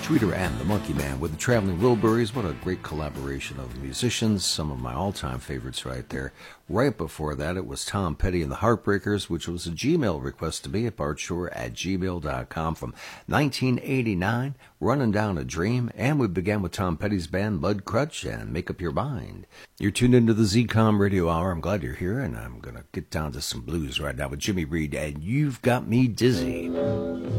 Tweeter and the Monkey Man with the Traveling Wilburys. What a great collaboration of musicians. Some of my all-time favorites right there. Right before that, it was Tom Petty and the Heartbreakers, which was a Gmail request to me at bartshore@gmail.com from 1989, Running Down a Dream. And we began with Tom Petty's band, Mudcrutch, and Make Up Your Mind. You're tuned into the ZCOM Radio Hour. I'm glad you're here, and I'm going to get down to some blues right now with Jimmy Reed, and You've Got Me Dizzy.